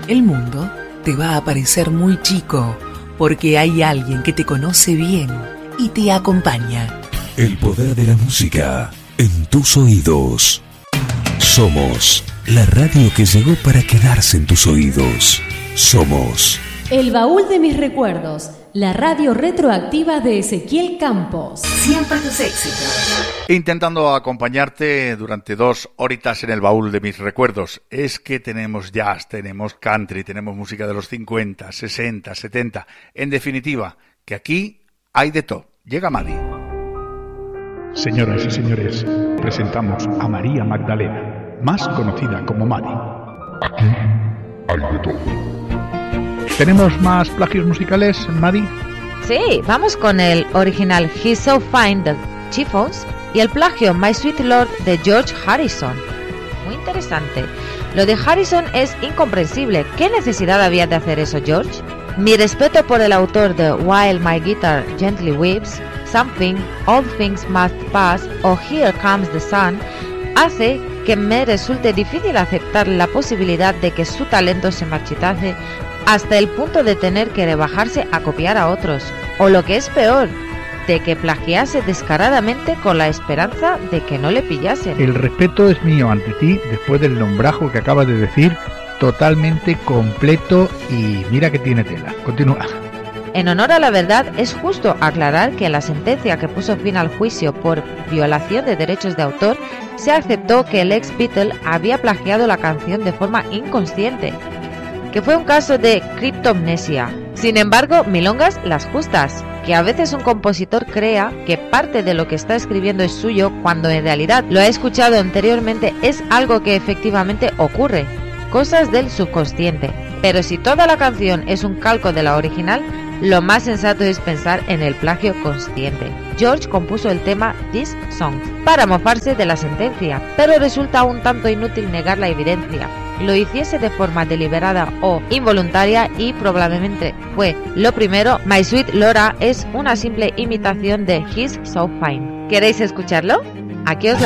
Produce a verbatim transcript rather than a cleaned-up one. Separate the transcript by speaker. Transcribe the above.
Speaker 1: El mundo te va a parecer muy chico porque hay alguien que te conoce bien y te acompaña.
Speaker 2: El poder de la música en tus oídos. Somos la radio que llegó para quedarse en tus oídos. Somos
Speaker 3: El Baúl de mis Recuerdos, la radio retroactiva de Ezequiel Campos.
Speaker 1: Siempre tus éxitos.
Speaker 4: Intentando acompañarte durante dos horitas en el Baúl de mis Recuerdos. Es que tenemos jazz, tenemos country, tenemos música de los cincuenta, sesenta, setenta. En definitiva, que aquí hay de todo. Llega Madi.
Speaker 5: Señoras y señores, presentamos a María Magdalena, más conocida como Madi.
Speaker 6: Aquí hay de todo.
Speaker 5: ¿Tenemos más plagios musicales, Madi?
Speaker 7: Sí, vamos con el original He's So Fine de Chiffons y el plagio My Sweet Lord de George Harrison. Muy interesante. Lo de Harrison es incomprensible. ¿Qué necesidad había de hacer eso, George? Mi respeto por el autor de While My Guitar Gently Weeps, Something, All Things Must Pass o Here Comes the Sun hace que me resulte difícil aceptar la posibilidad de que su talento se marchitase hasta el punto de tener que rebajarse a copiar a otros, o lo que es peor, de que plagiase descaradamente con la esperanza de que no le pillasen.
Speaker 5: El respeto es mío ante ti después del nombrajo que acabas de decir, totalmente completo y mira que tiene tela. Continúa.
Speaker 7: En honor a la verdad, es justo aclarar que en la sentencia que puso fin al juicio por violación de derechos de autor, se aceptó que el ex Beatle había plagiado la canción de forma inconsciente, que fue un caso de criptomnesia. Sin embargo, milongas las justas, que a veces un compositor crea que parte de lo que está escribiendo es suyo cuando en realidad lo ha escuchado anteriormente es algo que efectivamente ocurre, cosas del subconsciente. Pero si toda la canción es un calco de la original, lo más sensato es pensar en el plagio consciente. George compuso el tema This Song para mofarse de la sentencia, pero resulta un tanto inútil negar la evidencia. Lo hiciese de forma deliberada o involuntaria y probablemente fue lo primero. My Sweet Laura es una simple imitación de He's So Fine. ¿Queréis escucharlo? Aquí os lo